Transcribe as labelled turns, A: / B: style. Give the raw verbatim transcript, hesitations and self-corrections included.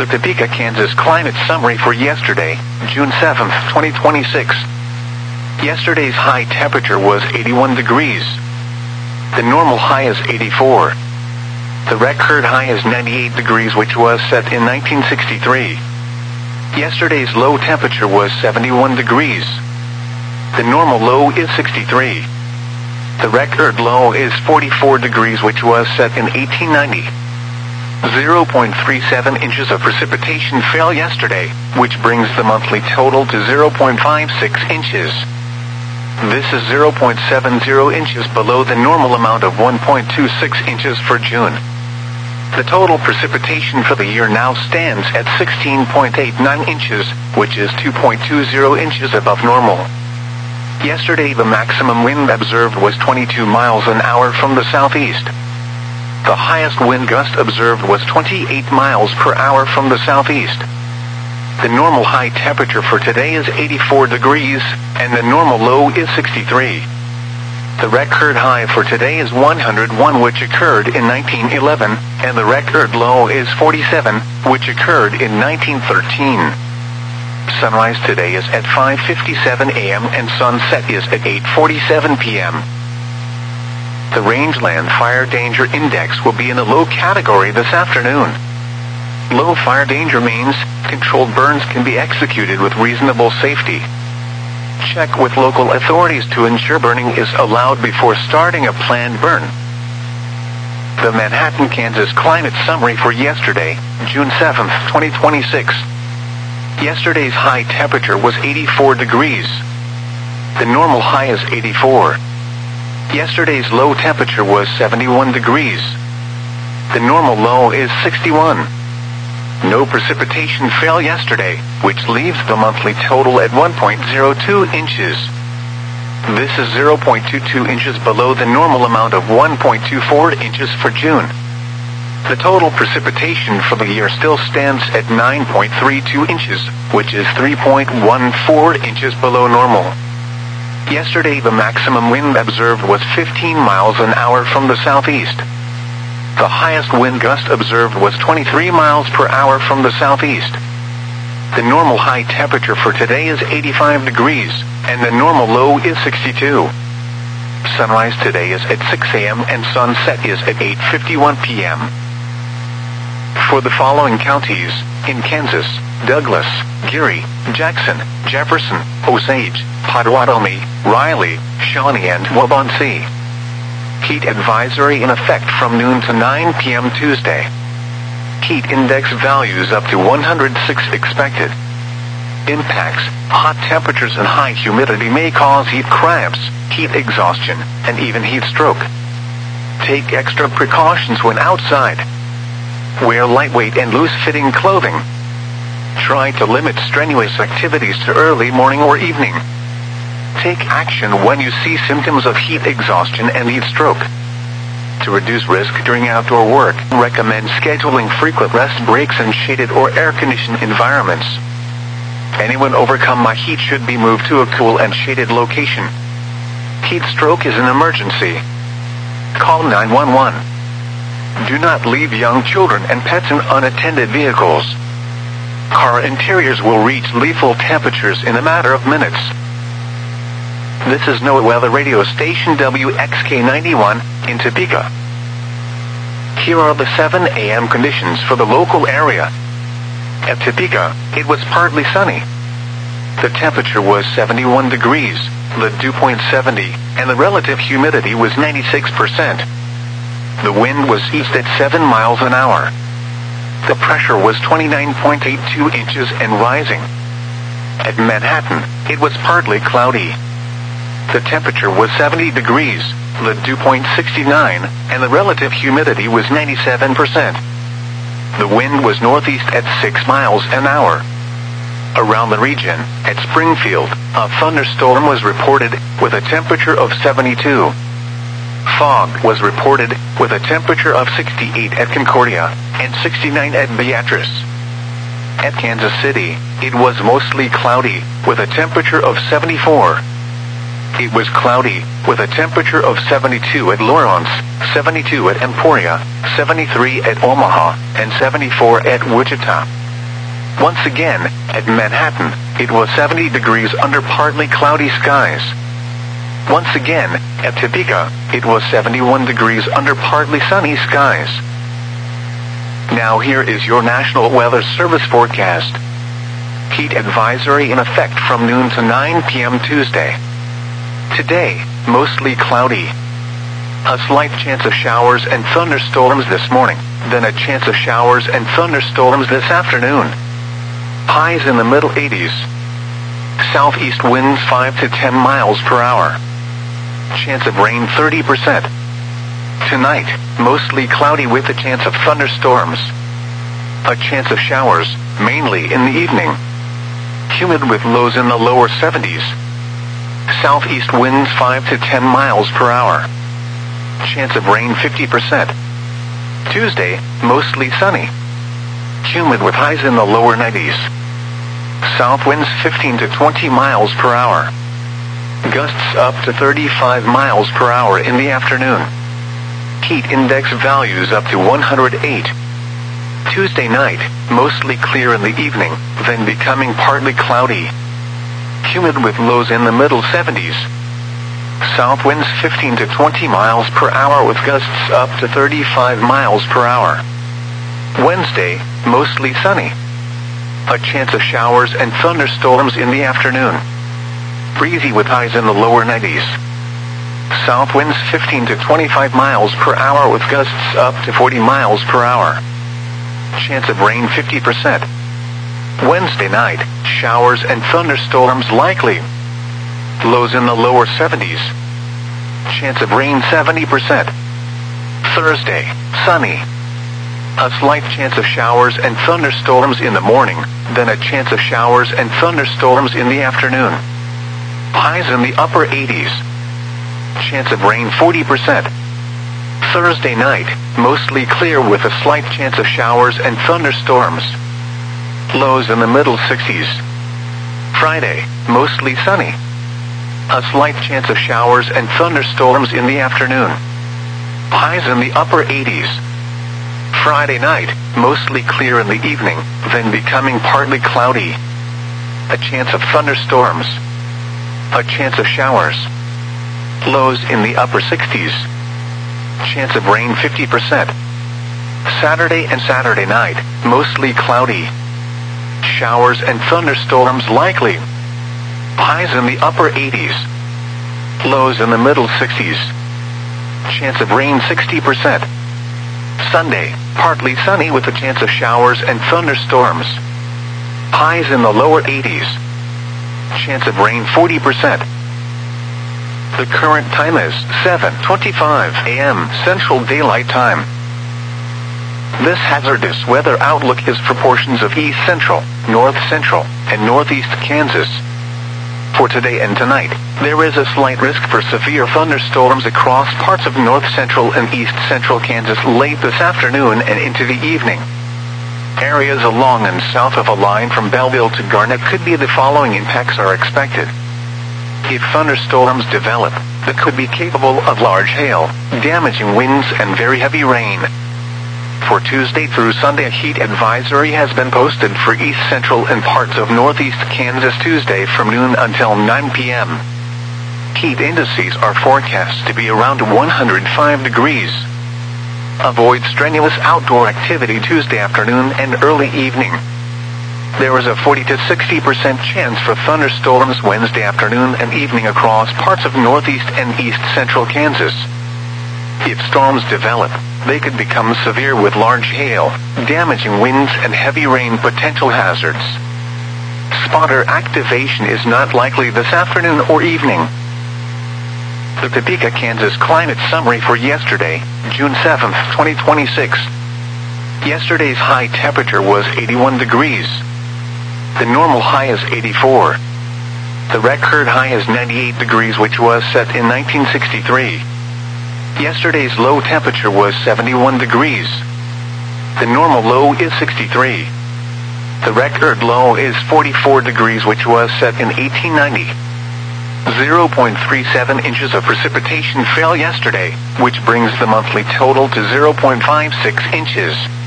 A: The Topeka, Kansas climate summary for yesterday, June seventh, twenty twenty-six. Yesterday's high temperature was eighty-one degrees. The normal high is eighty-four. The record high is ninety-eight degrees, which was set in nineteen sixty-three. Yesterday's low temperature was seventy-one degrees. The normal low is sixty-three. The record low is forty-four degrees, which was set in eighteen ninety. zero point three seven inches of precipitation fell yesterday, which brings the monthly total to zero point five six inches. This is zero point seven zero inches below the normal amount of one point two six inches for June. The total precipitation for the year now stands at sixteen point eight nine inches, which is two point two zero inches above normal. Yesterday the maximum wind observed was twenty-two miles an hour from the southeast. The highest wind gust observed was twenty-eight miles per hour from the southeast. The normal high temperature for today is eighty-four degrees, and the normal low is sixty-three. The record high for today is one hundred one, which occurred in nineteen eleven, and the record low is forty-seven, which occurred in nineteen thirteen. Sunrise today is at five fifty-seven a m and sunset is at eight forty-seven p m The Rangeland Fire Danger Index will be in the low category this afternoon. Low fire danger means controlled burns can be executed with reasonable safety. Check with local authorities to ensure burning is allowed before starting a planned burn. The Manhattan, Kansas climate summary for yesterday, June seventh, twenty twenty-six. Yesterday's high temperature was eighty-four degrees. The normal high is eighty-four. Yesterday's low temperature was seventy-one degrees. The normal low is sixty-one. No precipitation fell yesterday, which leaves the monthly total at one point zero two inches. This is zero point two two inches below the normal amount of one point two four inches for June. The total precipitation for the year still stands at nine point three two inches, which is three point one four inches below normal. Yesterday the maximum wind observed was fifteen miles an hour from the southeast. The highest wind gust observed was twenty-three miles per hour from the southeast. The normal high temperature for today is eighty-five degrees, and the normal low is sixty-two. Sunrise today is at six a m and sunset is at eight fifty-one p m For the following counties, in Kansas: Douglas, Geary, Jackson, Jefferson, Osage, Potawatomi, Riley, Shawnee, and Waubonsee. Heat advisory in effect from noon to nine p m Tuesday. Heat index values up to one hundred six expected. Impacts: hot temperatures and high humidity may cause heat cramps, heat exhaustion, and even heat stroke. Take extra precautions when outside. Wear lightweight and loose-fitting clothing. Try to limit strenuous activities to early morning or evening. Take action when you see symptoms of heat exhaustion and heat stroke. To reduce risk during outdoor work, recommend scheduling frequent rest breaks in shaded or air-conditioned environments. Anyone overcome by heat should be moved to a cool and shaded location. Heat stroke is an emergency. Call nine one one. Do not leave young children and pets in unattended vehicles. Car interiors will reach lethal temperatures in a matter of minutes. This is NOAA Weather Radio Station W X K ninety-one in Topeka. Here are the seven a m conditions for the local area. At Topeka, it was partly sunny. The temperature was seventy-one degrees, the dew point seventy, and the relative humidity was ninety-six percent. The wind was east at seven miles an hour. The pressure was twenty-nine point eight two inches and rising. At Manhattan, it was partly cloudy. The temperature was seventy degrees, the dew point sixty-nine, and the relative humidity was ninety-seven percent. The wind was northeast at six miles an hour. Around the region, at Springfield, a thunderstorm was reported with a temperature of seventy-two. Fog was reported with a temperature of sixty-eight at Concordia and sixty-nine at Beatrice. At Kansas City, it was mostly cloudy with a temperature of seventy-four. It was cloudy with a temperature of seventy-two at Lawrence, seventy-two at Emporia, seventy-three at Omaha, and seventy-four at Wichita. Once again, at Manhattan, it was seventy degrees under partly cloudy skies. Once again, at Topeka, it was seventy-one degrees under partly sunny skies. Now here is your National Weather Service forecast. Heat advisory in effect from noon to nine p m Tuesday. Today, mostly cloudy. A slight chance of showers and thunderstorms this morning, then a chance of showers and thunderstorms this afternoon. Highs in the middle eighties. Southeast winds five to ten miles per hour. Chance of rain thirty percent. Tonight, mostly cloudy with a chance of thunderstorms. A chance of showers, mainly in the evening. Humid with lows in the lower seventies. Southeast winds five to ten miles per hour. Chance of rain fifty percent. Tuesday, mostly sunny. Humid with highs in the lower nineties. South winds fifteen to twenty miles per hour. Gusts up to thirty-five miles per hour in the afternoon. Heat index values up to one hundred eight. Tuesday night, mostly clear in the evening, then becoming partly cloudy. Humid with lows in the middle seventies. South winds fifteen to twenty miles per hour with gusts up to thirty-five miles per hour. Wednesday, mostly sunny. A chance of showers and thunderstorms in the afternoon. Breezy with highs in the lower nineties. South winds fifteen to twenty-five miles per hour with gusts up to forty miles per hour. Chance of rain fifty percent. Wednesday night, showers and thunderstorms likely. Lows in the lower seventies. Chance of rain seventy percent. Thursday, sunny. A slight chance of showers and thunderstorms in the morning, then a chance of showers and thunderstorms in the afternoon. Highs in the upper eighties. Chance of rain forty percent. Thursday night, mostly clear with a slight chance of showers and thunderstorms. Lows in the middle sixties. Friday, mostly sunny. A slight chance of showers and thunderstorms in the afternoon. Highs in the upper eighties. Friday night, mostly clear in the evening, then becoming partly cloudy. A chance of thunderstorms. A chance of showers. Lows in the upper sixties. Chance of rain fifty percent. Saturday and Saturday night, mostly cloudy. Showers and thunderstorms likely. Highs in the upper eighties. Lows in the middle sixties. Chance of rain sixty percent. Sunday, partly sunny with a chance of showers and thunderstorms. Highs in the lower eighties. Chance of rain forty percent. The current time is seven twenty-five a m Central Daylight Time. This hazardous weather outlook is for portions of East Central, North Central, and Northeast Kansas. For today and tonight, there is a slight risk for severe thunderstorms across parts of North Central and East Central Kansas late this afternoon and into the evening. Areas along and south of a line from Belleville to Garnett could be the following impacts are expected. If thunderstorms develop, they could be capable of large hail, damaging winds, and very heavy rain. For Tuesday through Sunday, a heat advisory has been posted for East Central and parts of Northeast Kansas Tuesday from noon until nine p m Heat indices are forecast to be around one hundred five degrees. Avoid strenuous outdoor activity Tuesday afternoon and early evening. There is a forty to sixty percent chance for thunderstorms Wednesday afternoon and evening across parts of Northeast and East Central Kansas. If storms develop, they could become severe with large hail, damaging winds, and heavy rain potential hazards. Spotter activation is not likely this afternoon or evening. The Topeka, Kansas climate summary for yesterday, June seventh, twenty twenty-six. Yesterday's high temperature was eighty-one degrees. The normal high is eighty-four. The record high is ninety-eight degrees, which was set in nineteen sixty-three. Yesterday's low temperature was seventy-one degrees. The normal low is sixty-three. The record low is forty-four degrees, which was set in eighteen ninety. zero point three seven inches of precipitation fell yesterday, which brings the monthly total to zero point five six inches.